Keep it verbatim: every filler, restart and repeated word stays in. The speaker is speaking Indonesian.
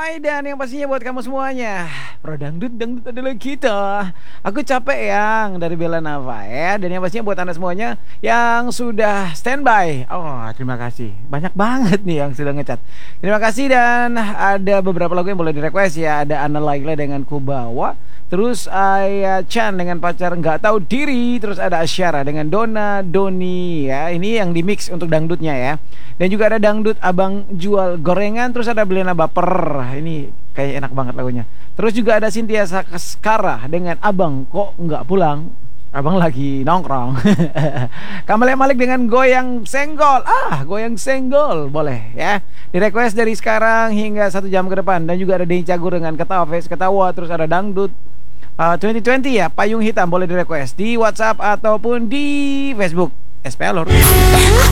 Hai, dan yang pastinya buat kamu semuanya, Pro Dangdut, Dangdut adalah kita. Aku capek yang dari Bella Nava ya. Dan yang pastinya buat anda semuanya yang sudah standby. Oh, terima kasih. Banyak banget nih yang sudah ngechat. Terima kasih, dan ada beberapa lagu yang boleh di request ya. Ada Ana Laila dengan Kubawa. Terus Aya Chan dengan Pacar Nggak Tahu Diri. Terus ada Asyara dengan Dona Doni ya. Ini yang di mix untuk dangdutnya ya. Dan juga ada dangdut Abang Jual Gorengan. Terus ada Belena Baper. Ini kayak enak banget lagunya. Terus juga ada Cynthia Saskara dengan Abang Kok Nggak Pulang. Abang lagi nongkrong. Kamelia Malik dengan Goyang Senggol. Ah, Goyang Senggol boleh ya. Di request dari sekarang hingga satu jam ke depan. Dan juga ada Denny Cagur dengan Ketawa Face Ketawa. Terus ada dangdut uh, dua ribu dua puluh ya, Payung Hitam boleh di request di WhatsApp ataupun di Facebook. S P L